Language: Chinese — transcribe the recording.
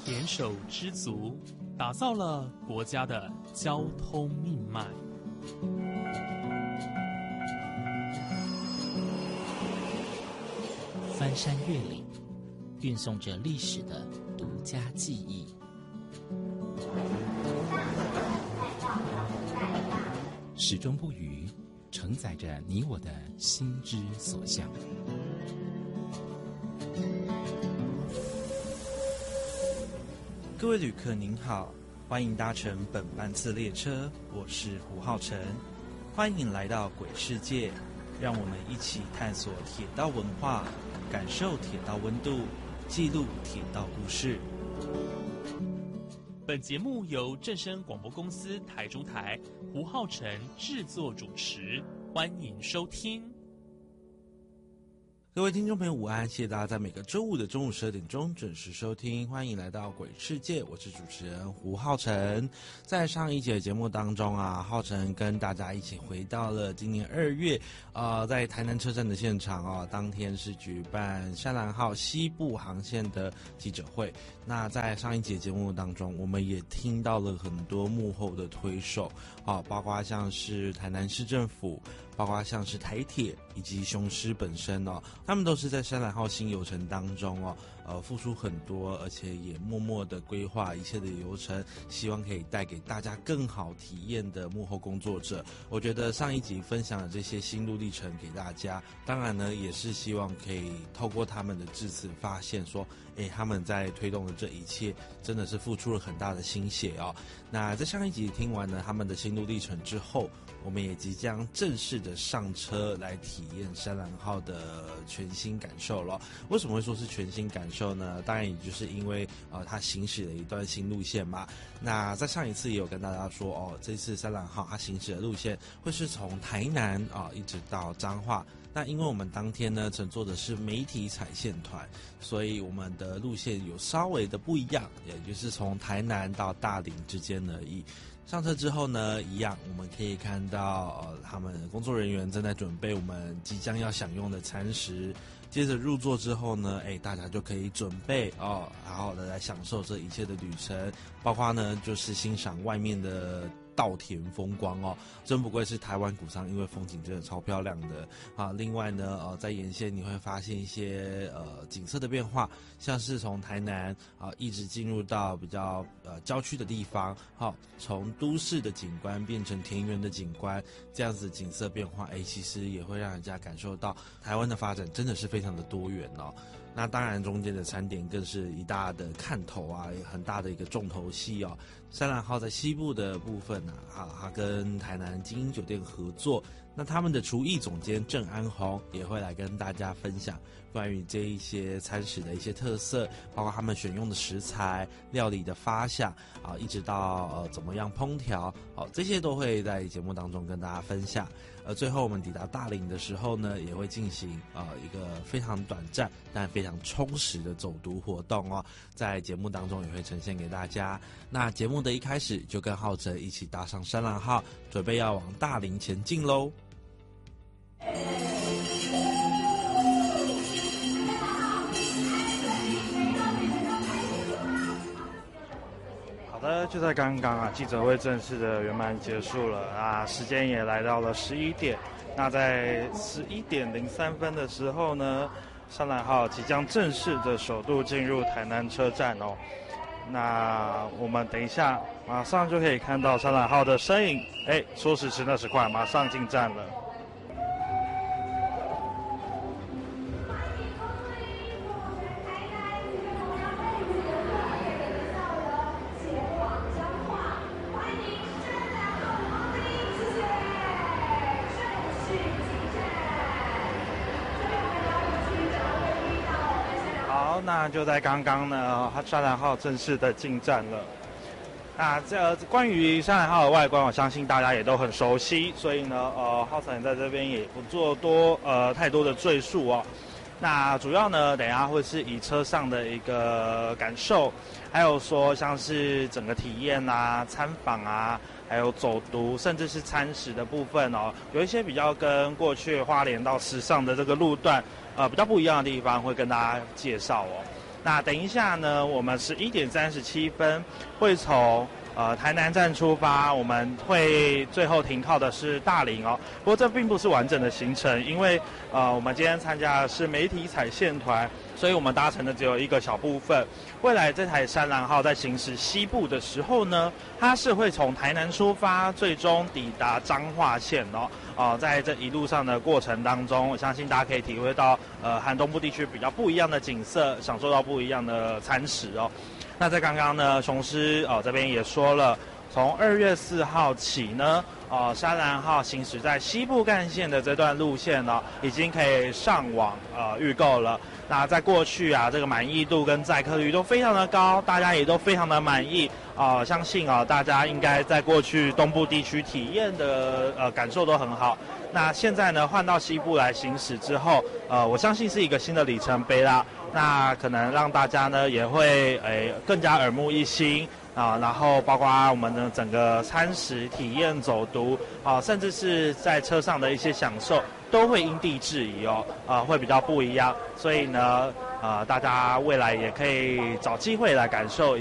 联手知足，打造了国家的交通命脉。 翻山越岭，运送着历史的独家记忆。始终不渝，承载着你我的心之所向。 各位旅客您好，欢迎搭乘本班次列车，我是胡浩辰，欢迎来到鬼世界，让我们一起探索铁道文化，感受铁道温度，记录铁道故事。 本节目由正声广播公司台中台胡浩辰制作主持，欢迎收听。 各位听众朋友午安，谢谢大家在每个周五的中午12点钟准时收听，欢迎来到鬼世界，我是主持人胡浩辰。在上一节节目当中啊，浩辰跟大家一起回到了今年2月在台南车站的现场啊，当天是举办山兰号西部航线的记者会。那在上一节节目当中，我们也听到了很多幕后的推手啊，包括像是台南市政府，包括像是台铁以及雄狮本身哦，他们都是在山兰号新游程当中付出很多，而且也默默的规划一切的流程，希望可以带给大家更好体验的幕后工作者。我觉得上一集分享的这些心路历程给大家，当然呢也是希望可以透过他们的致辞发现说，他们在推动的这一切真的是付出了很大的心血哦。那在上一集听完了他们的心路历程之后，我们也即将正式的上车来体验山兰号的全新感受了。为什么会说是全新感受呢？当然也就是因为它行驶了一段新路线嘛。那在上一次也有跟大家说这次山兰号它行驶的路线会是从台南一直到彰化。那因为我们当天呢乘坐的是媒体彩线团，所以我们的路线有稍微的不一样，也就是从台南到大林之间而已。上车之后呢，一样我们可以看到他们工作人员正在准备我们即将要享用的餐食。接着入座之后呢，大家就可以准备好好的来享受这一切的旅程，包括呢就是欣赏外面的稻田风光真不愧是台湾谷仓，因为风景真的超漂亮的啊。另外呢在沿线你会发现一些景色的变化，像是从台南一直进入到比较郊区的地方，从都市的景观变成田园的景观，这样子景色变化其实也会让人家感受到台湾的发展真的是非常的多元哦。那当然中间的餐点更是一大的看头也很大的一个重头戏哦。山兰号在西部的部分它跟台南精英酒店合作，那他们的厨艺总监郑安宏也会来跟大家分享关于这一些餐食的一些特色，包括他们选用的食材、料理的发想一直到怎么样烹调这些都会在节目当中跟大家分享。最后我们抵达大林的时候呢，也会进行一个非常短暂但非常充实的走读活动在节目当中也会呈现给大家。那节目的一开始就跟浩辰一起搭上山兰号，准备要往大林前进咯。 好的，就在刚刚记者会正式的圆满结束了时间也来到了11点。那在11点03分的时候呢，山兰号即将正式的首度进入台南车站那我们等一下马上就可以看到山兰号的身影。说时迟那时快，马上进站了。那就在刚刚呢，山兰号正式的进站了。那关于山兰号的外观，我相信大家也都很熟悉，所以呢，浩辰在这边也不做太多的赘述那主要呢，等一下会是以车上的一个感受，还有说像是整个体验参访还有走读，甚至是餐食的部分有一些比较跟过去花莲到池上的这个路段比较不一样的地方，会跟大家介绍那等一下呢，我们11点37分会从台南站出发，我们会最后停靠的是大林哦。不过这并不是完整的行程，因为我们今天参加的是媒体采线团，所以我们搭乘的只有一个小部分。未来这台山岚号在行驶西部的时候呢，它是会从台南出发，最终抵达彰化县哦。在这一路上的过程当中，我相信大家可以体会到和东部地区比较不一样的景色，享受到不一样的餐食哦。那在刚刚呢，雄狮这边也说了，从2月4号起呢，山岚号行驶在西部干线的这段路线呢，已经可以上网预购了。那在过去啊，这个满意度跟载客率都非常的高，大家也都非常的满意相信大家应该在过去东部地区体验的感受都很好。那现在呢，换到西部来行驶之后，我相信是一个新的里程碑啦。那可能让大家呢也会更加耳目一新然后包括我们的整个餐食体验、走读甚至是在车上的一些享受，都会因地制宜会比较不一样。所以呢，大家未来也可以找机会来感受